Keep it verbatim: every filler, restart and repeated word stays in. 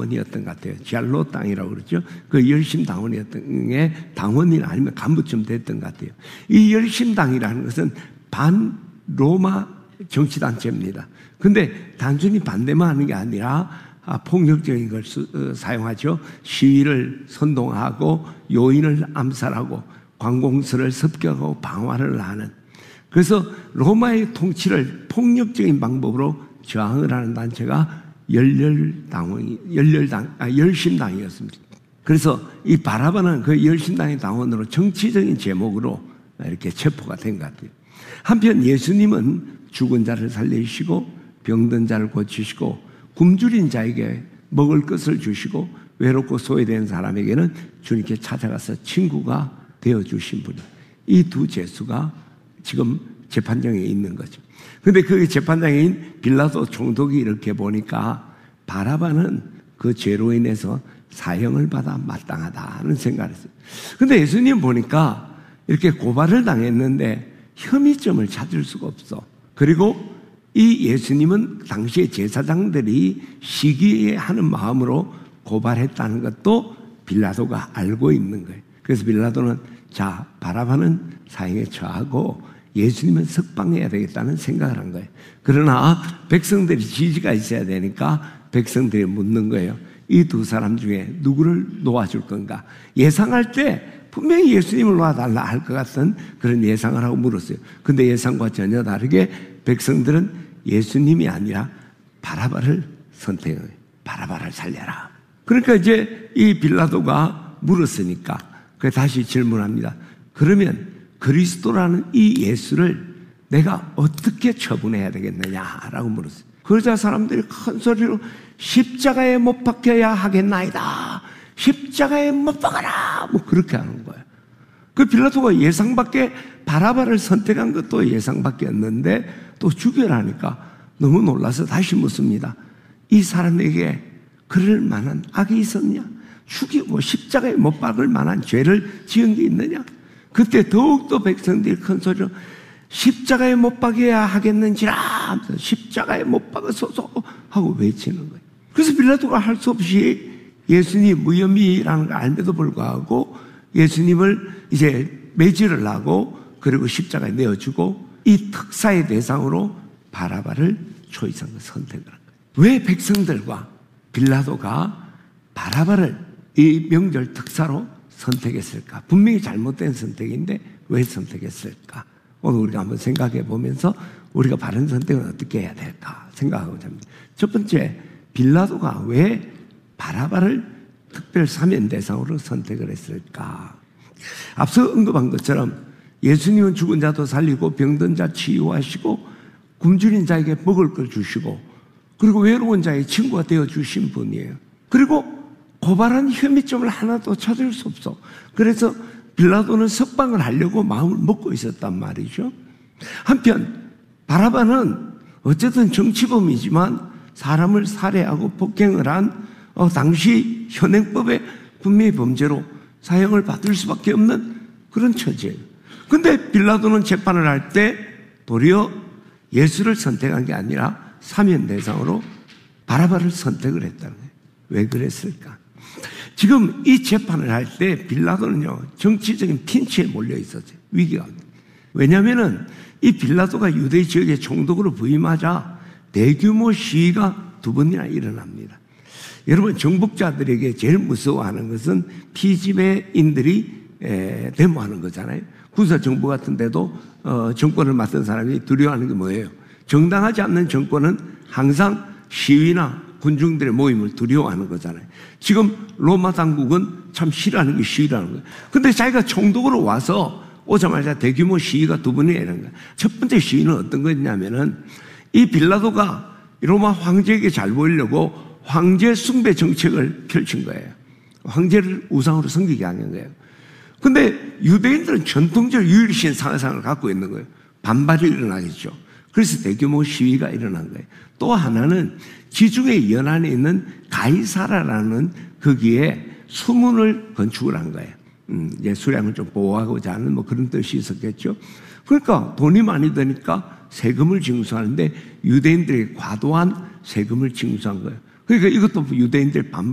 당원이었던 것 같아요. 지알로 땅이라고 그러죠. 그 열심당원이었던 게 당원이나 아니면 간부쯤 됐던 것 같아요. 이 열심당이라는 것은 반 로마 정치단체입니다. 근데 단순히 반대만 하는 게 아니라 폭력적인 걸 수, 어, 사용하죠. 시위를 선동하고 요인을 암살하고 관공서를 습격하고 방화를 하는, 그래서 로마의 통치를 폭력적인 방법으로 저항을 하는 단체가 열렬당원이, 열렬당, 아, 열심당이었습니다. 그래서 이 바라바는 그 열심당의 당원으로 정치적인 제목으로 이렇게 체포가 된 것 같아요. 한편 예수님은 죽은 자를 살리시고 병든 자를 고치시고 굶주린 자에게 먹을 것을 주시고 외롭고 소외된 사람에게는 주님께 찾아가서 친구가 되어주신 분이, 이 두 재수가 지금 재판장에 있는 거죠. 근데 그 재판장인 빌라도 총독이 이렇게 보니까 바라바는 그 죄로 인해서 사형을 받아 마땅하다는 생각을 했어요. 근데 예수님 보니까 이렇게 고발을 당했는데 혐의점을 찾을 수가 없어. 그리고 이 예수님은 당시에 제사장들이 시기하는 마음으로 고발했다는 것도 빌라도가 알고 있는 거예요. 그래서 빌라도는 자, 바라바는 사형에 처하고 예수님은 석방해야 되겠다는 생각을 한 거예요. 그러나 백성들이 지지가 있어야 되니까 백성들이 묻는 거예요. 이 두 사람 중에 누구를 놓아줄 건가? 예상할 때 분명히 예수님을 놓아달라 할 것 같은 그런 예상을 하고 물었어요. 근데 예상과 전혀 다르게 백성들은 예수님이 아니라 바라바를 선택해요. 바라바를 살려라. 그러니까 이제 이 빌라도가 물었으니까 다시 질문합니다. 그러면 그리스도라는 이 예수를 내가 어떻게 처분해야 되겠느냐라고 물었어요. 그러자 사람들이 큰 소리로 십자가에 못 박혀야 하겠나이다. 십자가에 못 박아라. 뭐 그렇게 하는 거예요. 그 빌라도가 예상밖에, 바라바를 선택한 것도 예상밖에였는데 또 죽여라니까 너무 놀라서 다시 묻습니다. 이 사람에게 그럴 만한 악이 있었냐? 죽이고 십자가에 못 박을 만한 죄를 지은 게 있느냐? 그때 더욱더 백성들이 큰 소리로 십자가에 못 박여야 하겠는지라, 십자가에 못 박아서서 하고 외치는 거예요. 그래서 빌라도가 할 수 없이 예수님 무혐의라는 걸 알면도 불구하고 예수님을 이제 매질을 하고 그리고 십자가에 내어주고 이 특사의 대상으로 바라바를 초이상을 선택을 한 거예요. 왜 백성들과 빌라도가 바라바를 이 명절 특사로 선택했을까? 분명히 잘못된 선택인데 왜 선택했을까? 오늘 우리가 한번 생각해 보면서 우리가 바른 선택은 어떻게 해야 될까 생각하고자 합니다. 첫 번째, 빌라도가 왜 바라바를 특별 사면 대상으로 선택을 했을까? 앞서 언급한 것처럼 예수님은 죽은 자도 살리고 병든 자 치유하시고 굶주린 자에게 먹을 걸 주시고 그리고 외로운 자의 친구가 되어주신 분이에요. 그리고 고발한 혐의점을 하나도 찾을 수 없어. 그래서 빌라도는 석방을 하려고 마음을 먹고 있었단 말이죠. 한편 바라바는 어쨌든 정치범이지만 사람을 살해하고 폭행을 한 어, 당시 현행법의 분명히 범죄로 사형을 받을 수밖에 없는 그런 처지예요. 근데 빌라도는 재판을 할 때 도리어 예수를 선택한 게 아니라 사면 대상으로 바라바를 선택을 했다는 거예요. 왜 그랬을까? 지금 이 재판을 할 때 빌라도는요, 정치적인 핀치에 몰려 있었어요. 위기가. 왜냐하면 이 빌라도가 유대 지역의 총독으로 부임하자 대규모 시위가 두 번이나 일어납니다. 여러분, 정복자들에게 제일 무서워하는 것은 피지배인들이 에, 데모하는 거잖아요. 군사정부 같은 데도 어, 정권을 맡은 사람이 두려워하는 게 뭐예요? 정당하지 않는 정권은 항상 시위나 군중들의 모임을 두려워하는 거잖아요. 지금 로마 당국은 참 싫어하는 게 시위라는 거예요. 근데 자기가 총독으로 와서 오자마자 대규모 시위가 두 번이나 일어난 거예요. 첫 번째 시위는 어떤 거였냐면은 이 빌라도가 로마 황제에게 잘 보이려고 황제 숭배 정책을 펼친 거예요. 황제를 우상으로 섬기게 하는 거예요. 근데 유대인들은 전통적 유일신 상상을 갖고 있는 거예요. 반발이 일어나겠죠. 그래서 대규모 시위가 일어난 거예요. 또 하나는 지중해 연안에 있는 가이사라라는 거기에 수문을 건축을 한 거예요. 음, 이제 수량을 좀 보호하고자 하는 뭐 그런 뜻이 있었겠죠. 그러니까 돈이 많이 드니까 세금을 징수하는데 유대인들이 과도한 세금을 징수한 거예요. 그러니까 이것도 유대인들 반